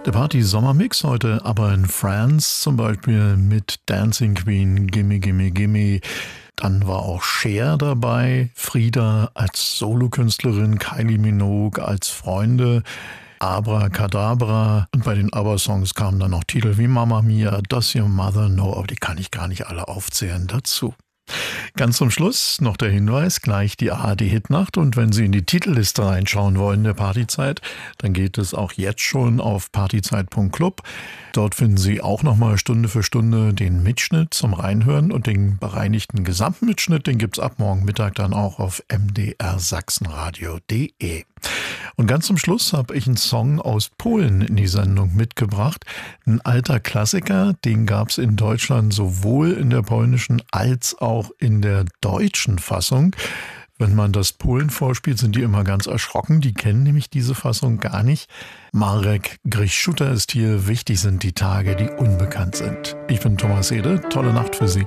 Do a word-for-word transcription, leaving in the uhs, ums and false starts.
Der Party-Sommermix heute aber in France, zum Beispiel mit Dancing Queen, Gimme Gimme Gimme. Dann war auch Cher dabei, Frida als Solokünstlerin, Kylie Minogue als Freunde, Abracadabra, und bei den ABBA-Songs kamen dann noch Titel wie Mamma Mia, Does Your Mother Know, aber die kann ich gar nicht alle aufzählen dazu. Ganz zum Schluss noch der Hinweis, gleich die A R D-Hitnacht, und wenn Sie in die Titelliste reinschauen wollen der Partyzeit, dann geht es auch jetzt schon auf partyzeit punkt club. Dort finden Sie auch nochmal Stunde für Stunde den Mitschnitt zum Reinhören, und den bereinigten Gesamtmitschnitt, den gibt's ab morgen Mittag dann auch auf m d r sachsenradio punkt d e. Und ganz zum Schluss habe ich einen Song aus Polen in die Sendung mitgebracht. Ein alter Klassiker, den gab es in Deutschland sowohl in der polnischen als auch in der deutschen Fassung. Wenn man das Polen vorspielt, sind die immer ganz erschrocken. Die kennen nämlich diese Fassung gar nicht. Marek Grichschuta ist hier. Wichtig sind die Tage, die unbekannt sind. Ich bin Thomas Ede. Tolle Nacht für Sie.